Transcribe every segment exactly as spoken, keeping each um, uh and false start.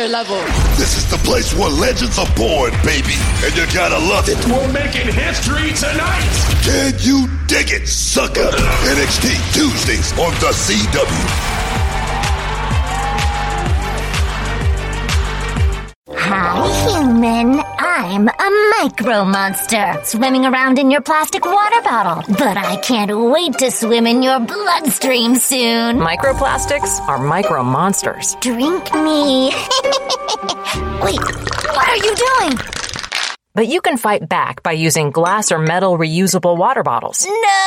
level. This is the place where legends are born, baby, and you gotta love it. We're making history tonight. Can you dig it, sucker? N X T Tuesdays on the C W. Hi, human. I'm a micro monster, swimming around in your plastic water bottle. But I can't wait to swim in your bloodstream soon. Microplastics are micro monsters. Drink me. Wait, what are you doing? But you can fight back by using glass or metal reusable water bottles.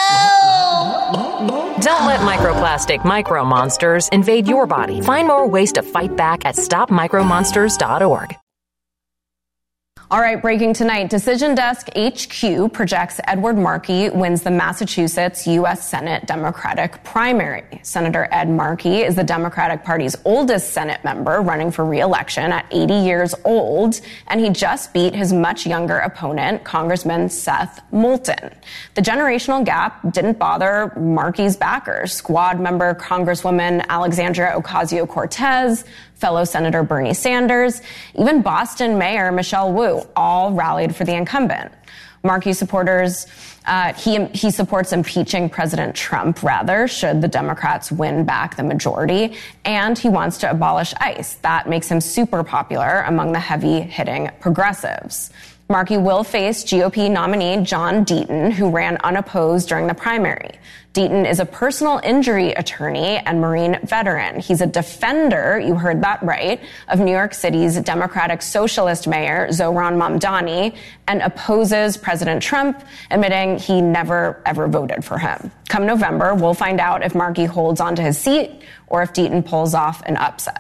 No! Don't let microplastic micro monsters invade your body. Find more ways to fight back at stop micro monsters dot org. All right, breaking tonight, Decision Desk H Q projects Edward Markey wins the Massachusetts U S Senate Democratic primary. Senator Ed Markey is the Democratic Party's oldest Senate member, running for re-election at eighty years old, and he just beat his much younger opponent, Congressman Seth Moulton. The generational gap didn't bother Markey's backers. Squad member Congresswoman Alexandria Ocasio-Cortez, fellow Senator Bernie Sanders, even Boston Mayor Michelle Wu all rallied for the incumbent. Markey supporters, uh, he, he supports impeaching President Trump, rather, should the Democrats win back the majority, and he wants to abolish ICE. That makes him super popular among the heavy-hitting progressives. Markey will face G O P nominee John Deaton, who ran unopposed during the primary. Deaton is a personal injury attorney and Marine veteran. He's a defender, you heard that right, of New York City's Democratic Socialist Mayor Zohran Mamdani, and opposes President Trump, admitting he never, ever voted for him. Come November, we'll find out if Markey holds onto his seat or if Deaton pulls off an upset.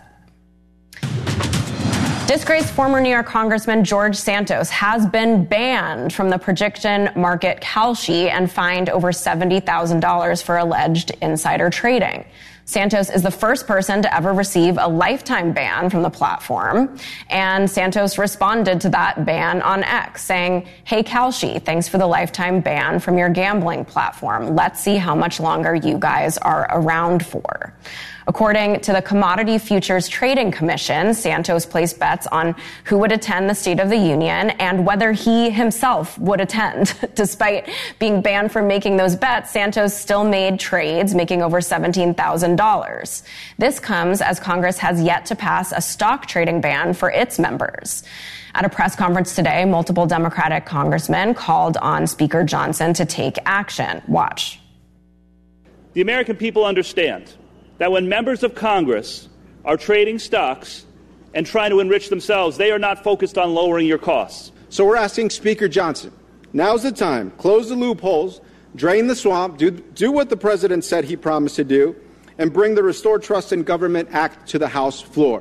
Disgraced former New York Congressman George Santos has been banned from the prediction market Kalshi and fined over seventy thousand dollars for alleged insider trading. Santos is the first person to ever receive a lifetime ban from the platform, and Santos responded to that ban on X, saying, "Hey Kalshi, thanks for the lifetime ban from your gambling platform. Let's see how much longer you guys are around for." According to the Commodity Futures Trading Commission, Santos placed bets on who would attend the State of the Union and whether he himself would attend. Despite being banned from making those bets, Santos still made trades, making over seventeen thousand dollars. This comes as Congress has yet to pass a stock trading ban for its members. At a press conference today, multiple Democratic congressmen called on Speaker Johnson to take action. Watch. The American people understand that when members of Congress are trading stocks and trying to enrich themselves, they are not focused on lowering your costs. So we're asking Speaker Johnson, now's the time. Close the loopholes, drain the swamp, do, do what the president said he promised to do, and bring the Restore Trust in Government Act to the House floor.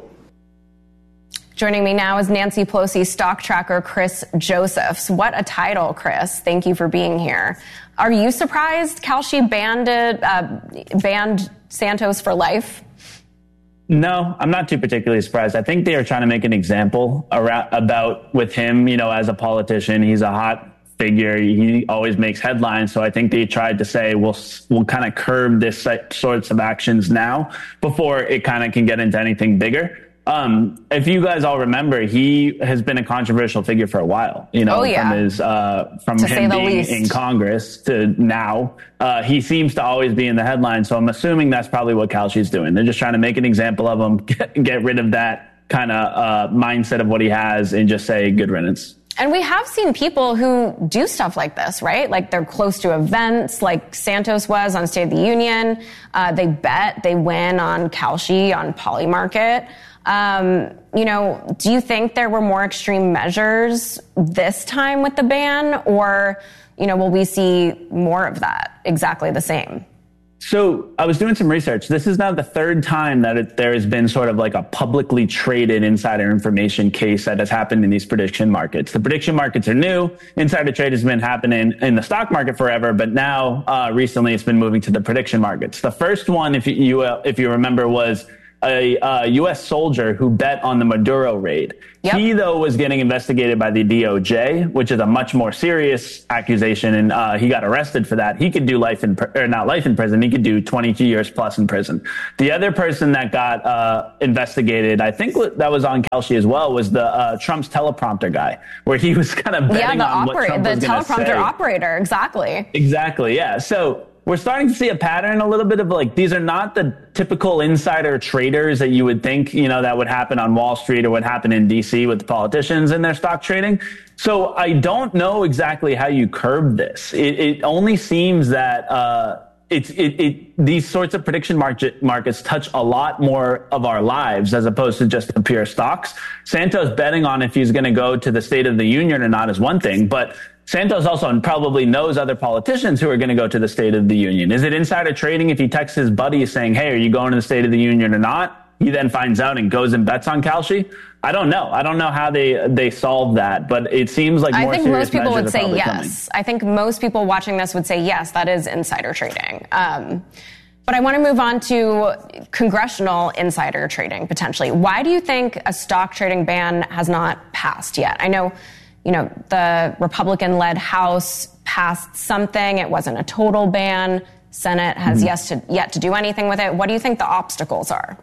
Joining me now is Nancy Pelosi stock tracker Chris Josephs. What a title, Chris. Thank you for being here. Are you surprised Kalshi banned, uh, banned Santos for life? No, I'm not too particularly surprised. I think they are trying to make an example around, about with him, you know, as a politician. He's a hot figure. He always makes headlines. So I think they tried to say, we'll, we'll kind of curb this sorts of actions now before it kind of can get into anything bigger. Um, if you guys all remember, he has been a controversial figure for a while, you know, oh, yeah. from his, uh, from to him being least. in Congress to now, uh, he seems to always be in the headlines. So I'm assuming that's probably what Kalshi's doing. They're just trying to make an example of him, get, get rid of that kind of, uh, mindset of what he has and just say good riddance. And we have seen people who do stuff like this, right? Like they're close to events like Santos was on State of the Union. Uh, they bet, they win on Kalshi, on Polymarket. Um, you know, do you think there were more extreme measures this time with the ban, or, you know, will we see more of that exactly the same? So I was doing some research. This is now the third time that it, there has been sort of like a publicly traded insider information case that has happened in these prediction markets. The prediction markets are new. Insider trade has been happening in the stock market forever, but now uh, recently it's been moving to the prediction markets. The first one, if you uh, if you remember, was a uh, U S soldier who bet on the Maduro raid. Yep. He, though, was getting investigated by the D O J, which is a much more serious accusation, and uh, he got arrested for that. He could do life in, or not life in prison, he could do twenty-two years plus in prison. The other person that got uh, investigated, I think that was on Kelshi as well, was the uh, Trump's teleprompter guy, where he was kind of betting yeah, the on opera- what Trump the was going to say. The teleprompter operator, exactly. Exactly, yeah. So we're starting to see a pattern a little bit of like, these are not the typical insider traders that you would think, you know, that would happen on Wall Street or would happen in D C with the politicians in their stock trading. So I don't know exactly how you curb this. It, it only seems that, uh, It's it, it these sorts of prediction market markets touch a lot more of our lives as opposed to just the pure stocks. Santos betting on if he's going to go to the State of the Union or not is one thing, but Santos also probably knows other politicians who are going to go to the State of the Union. Is it insider trading if he texts his buddy saying, "Hey, are you going to the State of the Union or not?" He then finds out and goes and bets on Kelshi? I don't know. I don't know how they they solve that, but it seems like more I think serious most people would measures are say probably yes. coming. I think most people watching this would say yes, that is insider trading. Um, but I want to move on to congressional insider trading, potentially. Why do you think a stock trading ban has not passed yet? I know, you know, the Republican-led House passed something. It wasn't a total ban. Senate has mm-hmm. yet, to, yet to do anything with it. What do you think the obstacles are?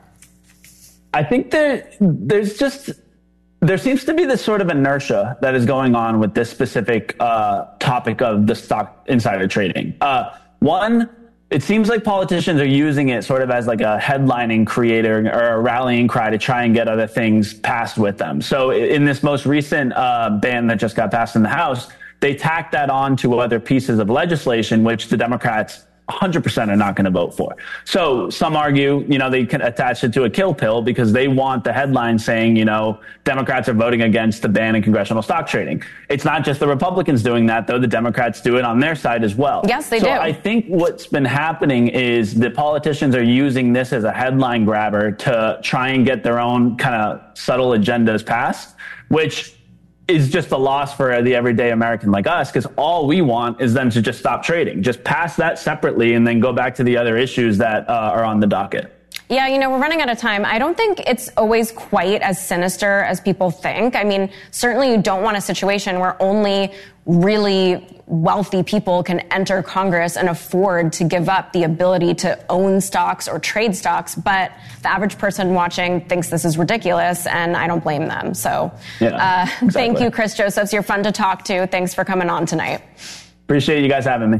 I think there, there's just, there seems to be this sort of inertia that is going on with this specific uh, topic of the stock insider trading. Uh, one, it seems like politicians are using it sort of as like a headlining creator or a rallying cry to try and get other things passed with them. So in this most recent uh, ban that just got passed in the House, they tacked that on to other pieces of legislation, which the Democrats one hundred percent are not going to vote for. So some argue, you know, they can attach it to a kill pill because they want the headline saying, you know, Democrats are voting against the ban in congressional stock trading. It's not just the Republicans doing that, though. The Democrats do it on their side as well. Yes, they so do. I think what's been happening is the politicians are using this as a headline grabber to try and get their own kind of subtle agendas passed, which is just a loss for the everyday American like us, because all we want is them to just stop trading. Just pass that separately and then go back to the other issues that uh, are on the docket. Yeah, you know, we're running out of time. I don't think it's always quite as sinister as people think. I mean, certainly you don't want a situation where only really wealthy people can enter Congress and afford to give up the ability to own stocks or trade stocks. But the average person watching thinks this is ridiculous, and I don't blame them. So yeah, uh, exactly. Thank you, Chris Josephs. You're fun to talk to. Thanks for coming on tonight. Appreciate you guys having me.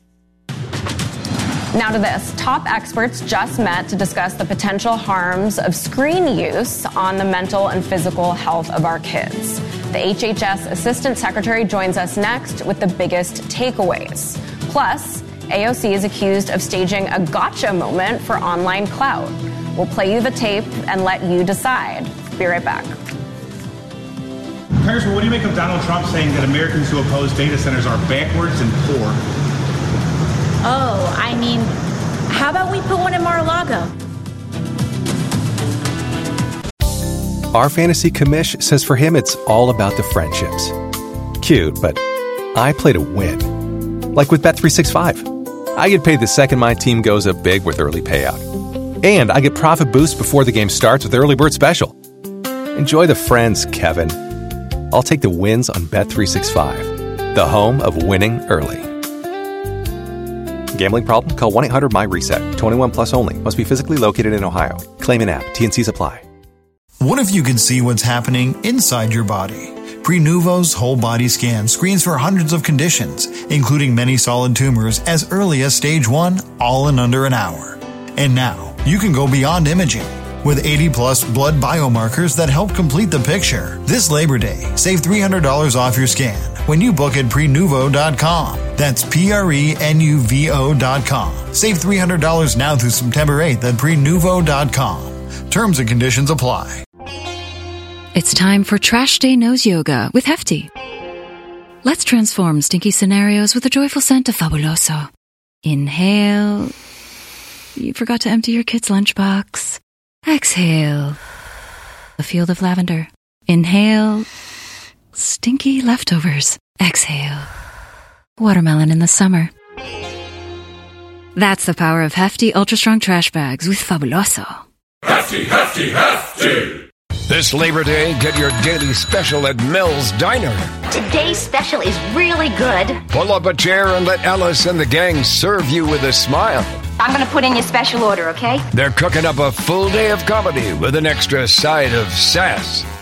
Now to this. Top experts just met to discuss the potential harms of screen use on the mental and physical health of our kids. The H H S Assistant Secretary joins us next with the biggest takeaways. Plus, A O C is accused of staging a gotcha moment for online clout. We'll play you the tape and let you decide. Be right back. Congressman, what do you make of Donald Trump saying that Americans who oppose data centers are backwards and poor? Oh, I mean, how about we put one in Mar-a-Lago? Our fantasy commish says for him it's all about the friendships. Cute, but I play to win. Like with Bet three sixty-five. I get paid the second my team goes up big with early payout. And I get profit boost before the game starts with Early Bird Special. Enjoy the friends, Kevin. I'll take the wins on Bet three sixty-five, the home of winning early. Gambling problem? Call one eight hundred M Y reset. twenty-one plus only. Must be physically located in Ohio. Claim in app. T N Cs apply. What if you could see what's happening inside your body? Prenuvo's whole body scan screens for hundreds of conditions, including many solid tumors as early as stage one, all in under an hour. And now, you can go beyond imaging. With eighty plus blood biomarkers that help complete the picture. This Labor Day, save three hundred dollars off your scan when you book at prenuvo dot com. That's P R E N U V O dot com. Save three hundred dollars now through September eighth at prenuvo dot com. Terms and conditions apply. It's time for Trash Day Nose Yoga with Hefty. Let's transform stinky scenarios with a joyful scent of Fabuloso. Inhale. You forgot to empty your kid's lunchbox. Exhale. A field of lavender. Inhale. Stinky leftovers. Exhale. Watermelon in the summer. That's the power of Hefty Ultra Strong Trash Bags with Fabuloso. Hefty, hefty, hefty. This Labor Day, get your daily special at Mel's Diner. Today's special is really good. Pull up a chair and let Alice and the gang serve you with a smile. I'm going to put in your special order, okay? They're cooking up a full day of comedy with an extra side of sass.